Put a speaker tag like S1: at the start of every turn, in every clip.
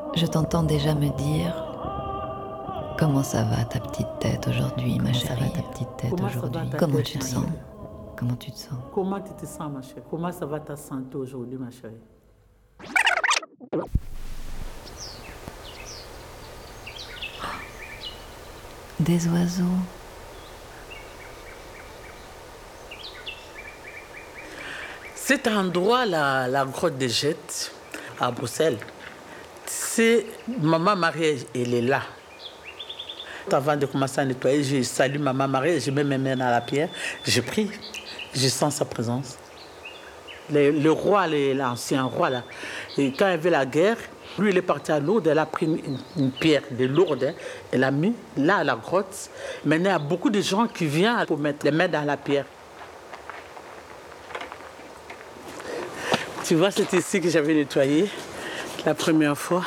S1: Je t'entends déjà me dire: comment ça va ta petite tête aujourd'hui, ma chérie? Comment tu te sens? Comment tu te sens?
S2: Comment tu te sens, ma chérie? Comment ça va ta santé aujourd'hui, ma chérie?
S1: Des oiseaux.
S2: Cet endroit, la grotte des Jettes, à Bruxelles, c'est Maman Marie, elle est là. Avant de commencer à nettoyer, je salue Maman Marie, je mets mes mains dans la pierre, je prie, je sens sa présence. Le roi, l'ancien roi, là, et quand il y avait la guerre, lui, il est parti à Lourdes, elle a pris une pierre de Lourdes, hein, elle l'a mis là à la grotte. Maintenant, il y a beaucoup de gens qui viennent pour mettre les mains dans la pierre. Tu vois, c'est ici que j'avais nettoyé la première fois.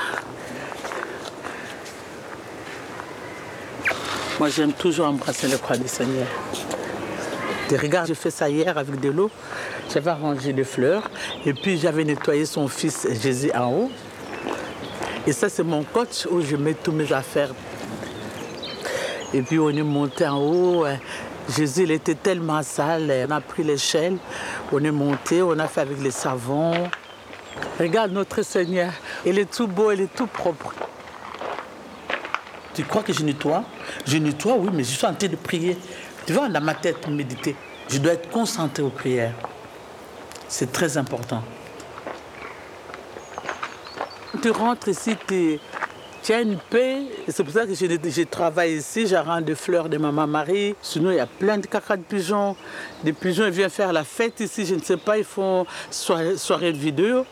S2: Moi, j'aime toujours embrasser le croix du Seigneur. Regarde, j'ai fait ça hier avec de l'eau. J'avais arrangé des fleurs et puis j'avais nettoyé son fils Jésus en haut. Et ça, c'est mon coach où je mets toutes mes affaires. Et puis on est monté en haut. Jésus, il était tellement sale. On a pris l'échelle, on est monté, on a fait avec les savons. Regarde notre Seigneur, il est tout beau, il est tout propre. Tu crois que je nettoie? Je nettoie, oui, mais je suis en train de prier. Tu vois, dans ma tête, méditer. Je dois être concentré aux prières. C'est très important. Tu rentres ici, tu as une paix. C'est pour ça que je travaille ici, j'arrange des fleurs de Maman Marie. Sinon, il y a plein de caca de pigeons. Des pigeons, ils viennent faire la fête ici, je ne sais pas, ils font soirée de vidéo.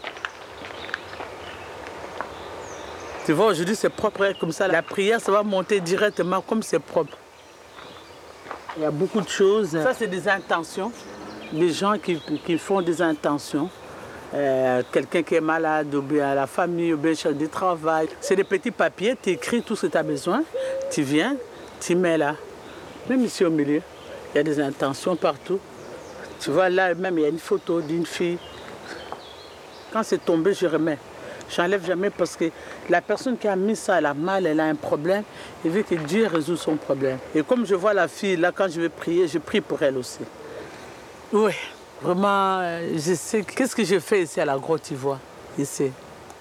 S2: Tu vois, aujourd'hui, c'est propre comme ça. La prière, ça va monter directement comme c'est propre. Il y a beaucoup de choses. Ça, c'est des intentions. Les gens qui font des intentions. Quelqu'un qui est malade, ou bien la famille, ou bien chef de travail. C'est des petits papiers, tu écris tout ce que tu as besoin. Tu viens, tu mets là. Même ici au milieu, il y a des intentions partout. Tu vois, là même, il y a une photo d'une fille. Quand c'est tombé, je remets. J'enlève jamais parce que la personne qui a mis ça, elle a mal, elle a un problème. Elle veut que Dieu résout son problème. Et comme je vois la fille, là, quand je vais prier, je prie pour elle aussi. Oui, vraiment, je sais qu'est-ce que je fais ici à la grotte Ivoire, ici.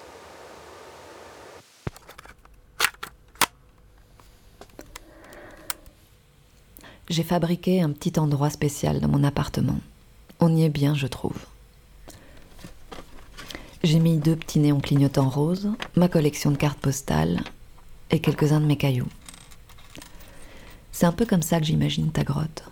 S1: J'ai fabriqué un petit endroit spécial dans mon appartement. On y est bien, je trouve. J'ai mis 2 petits néons clignotants roses, ma collection de cartes postales et quelques-uns de mes cailloux. C'est un peu comme ça que j'imagine ta grotte.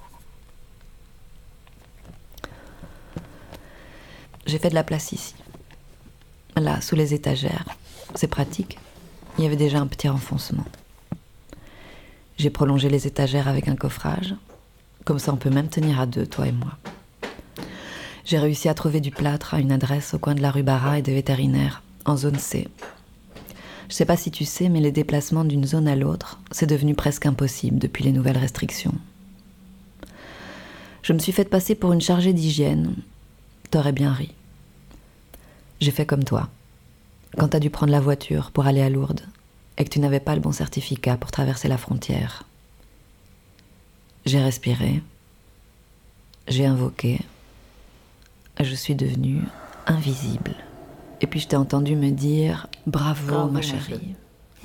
S1: J'ai fait de la place ici. Là, sous les étagères. C'est pratique. Il y avait déjà un petit renfoncement. J'ai prolongé les étagères avec un coffrage. Comme ça, on peut même tenir à 2, toi et moi. J'ai réussi à trouver du plâtre à une adresse au coin de la rue Barra et des vétérinaires, en zone C. Je sais pas si tu sais, mais les déplacements d'une zone à l'autre, c'est devenu presque impossible depuis les nouvelles restrictions. Je me suis faite passer pour une chargée d'hygiène. T'aurais bien ri. J'ai fait comme toi. Quand t'as dû prendre la voiture pour aller à Lourdes et que tu n'avais pas le bon certificat pour traverser la frontière. J'ai respiré. J'ai invoqué. Je suis devenue invisible. Et puis je t'ai entendu me dire « Bravo, ma chérie ».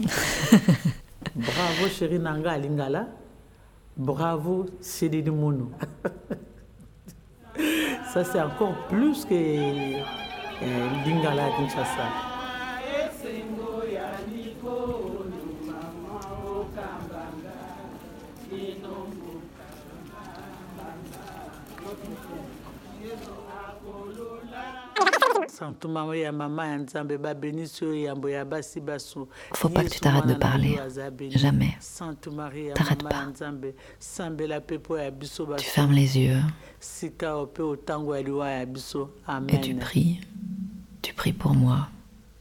S2: Bravo, chérie Nanga Lingala. Bravo, chérie de Mono. Ça, c'est encore plus que Lingala Kinshasa.
S1: Faut pas que tu t'arrêtes de parler. Jamais. T'arrêtes pas. Tu fermes les yeux. Et tu pries. Tu pries pour moi.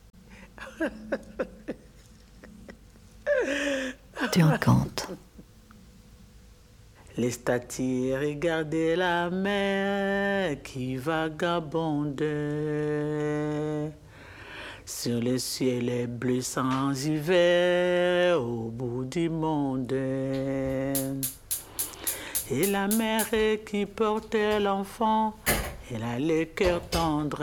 S1: Tu incantes.
S2: Les statues, regardez la mer qui vagabonde Sur le ciel est bleu sans hiver, au bout du monde. Et la mère qui portait l'enfant, elle a le cœur tendre.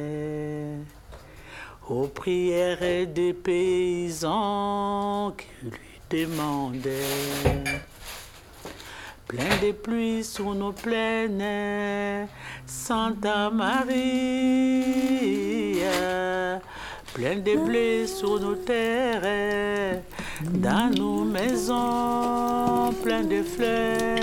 S2: Aux prières des paysans qui lui demandaient. Plein de pluie sur nos plaines, Santa Maria. Plein de blé sur nos terres, dans nos maisons, plein de fleurs.